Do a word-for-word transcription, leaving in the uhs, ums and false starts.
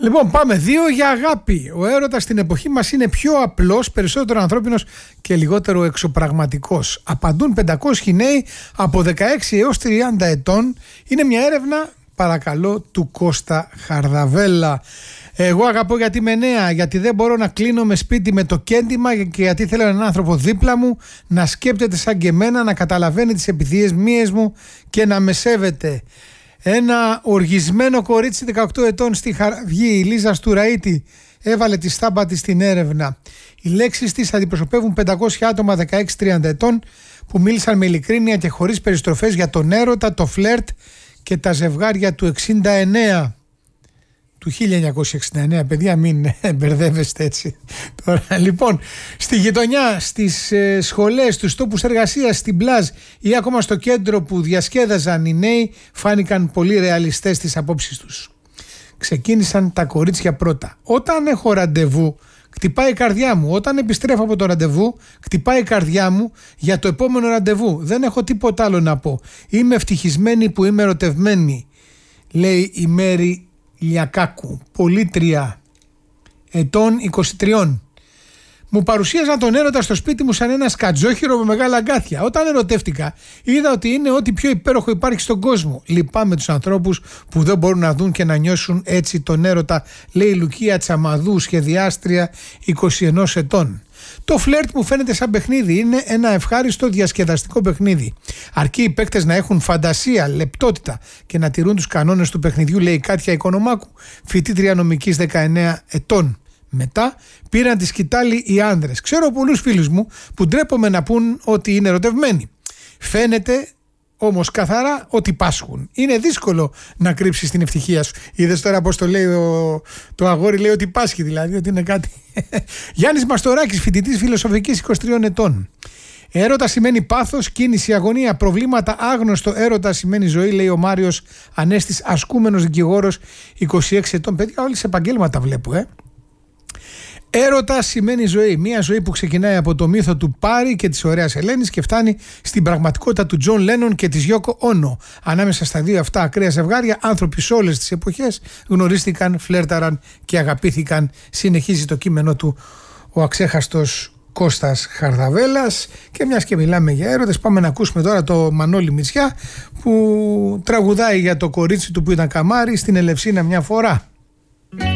Λοιπόν, πάμε. Δύο για αγάπη. Ο έρωτας στην εποχή μας είναι πιο απλός, περισσότερο ανθρώπινος και λιγότερο εξωπραγματικός. Απαντούν πεντακόσιοι νέοι από δεκαέξι έως τριάντα ετών. Είναι μια έρευνα, παρακαλώ, του Κώστα Χαρδαβέλα. Εγώ αγαπώ γιατί είμαι νέα, γιατί δεν μπορώ να κλείνω με σπίτι με το κέντημα και γιατί θέλω έναν άνθρωπο δίπλα μου να σκέπτεται σαν και εμένα, να καταλαβαίνει τις επιθυμίες μου και να με σέβεται. Ένα οργισμένο κορίτσι δεκαοκτώ ετών στη Χαραυγή, η Λίζα Στουραΐτη, έβαλε τη στάμπα της στην έρευνα. Οι λέξεις της αντιπροσωπεύουν πεντακόσια άτομα δεκαέξι τριάντα ετών που μίλησαν με ειλικρίνεια και χωρίς περιστροφές για τον έρωτα, το φλερτ και τα ζευγάρια του εξήντα εννέα. Του χίλια εννιακόσια εξήντα εννέα, παιδιά, μην μπερδεύεστε έτσι. Τώρα, λοιπόν, στη γειτονιά, στις ε, σχολές, στους τόπους εργασίας, στην πλάζ ή ακόμα στο κέντρο που διασκέδαζαν οι νέοι, φάνηκαν πολύ ρεαλιστές στις απόψεις τους. Ξεκίνησαν τα κορίτσια πρώτα. Όταν έχω ραντεβού, χτυπάει η καρδιά μου. Όταν επιστρέφω από το ραντεβού, χτυπάει η καρδιά μου για το επόμενο ραντεβού. Δεν έχω τίποτα άλλο να πω. Είμαι ευτυχισμένη που είμαι ερωτευμένη, λέει η Μέρη Λιακάκου, πολίτρια ετών είκοσι τρία. Μου παρουσίαζαν τον έρωτα στο σπίτι μου σαν ένα σκατζόχυρο με μεγάλα αγκάθια. Όταν ερωτεύτηκα, είδα ότι είναι ό,τι πιο υπέροχο υπάρχει στον κόσμο. Λυπάμαι τους ανθρώπους που δεν μπορούν να δουν και να νιώσουν έτσι τον έρωτα, λέει η Λουκία Τσαμαδού, σχεδιάστρια είκοσι ένα ετών. Το φλερτ μου φαίνεται σαν παιχνίδι. Είναι ένα ευχάριστο διασκεδαστικό παιχνίδι. Αρκεί οι παίκτες να έχουν φαντασία, λεπτότητα και να τηρούν τους κανόνες του παιχνιδιού, λέει η Κάτια Οικονομάκου, φοιτήτρια νομικής δεκαεννέα ετών. Μετά πήραν τη σκητάλη οι άνδρες. Ξέρω πολλούς φίλους μου που ντρέπομαι να πούν ότι είναι ερωτευμένοι. Φαίνεται όμως καθαρά ότι πάσχουν. Είναι δύσκολο να κρύψεις την ευτυχία σου. Είδες τώρα πως το λέει ο, το αγόρι, λέει ότι πάσχει, δηλαδή ότι είναι κάτι. Γιάννης Μαστοράκης, φοιτητής φιλοσοφικής είκοσι τριών ετών. Έρωτα σημαίνει πάθος, κίνηση, αγωνία, προβλήματα, άγνωστο. Έρωτα σημαίνει ζωή, λέει ο Μάριος Ανέστης, ασκούμενος δικηγόρος είκοσι έξι ετών. Παιδιά, όλοι σε επαγγέλματα βλέπω, ε. Έρωτα σημαίνει ζωή. Μια ζωή που ξεκινάει από το μύθο του Πάρη και της ωραίας Ελένης και φτάνει στην πραγματικότητα του Τζον Λένον και της Γιόκο Όνο. Ανάμεσα στα δύο αυτά ακραία ζευγάρια, άνθρωποι σε όλες τις εποχές γνωρίστηκαν, φλέρταραν και αγαπήθηκαν. Συνεχίζει το κείμενο του ο αξέχαστος Κώστας Χαρδαβέλας. Και μιας και μιλάμε για έρωτες, πάμε να ακούσουμε τώρα το Μανώλη Μητσιά που τραγουδάει για το κορίτσι του που ήταν καμάρι στην Ελευσίνα μια φορά.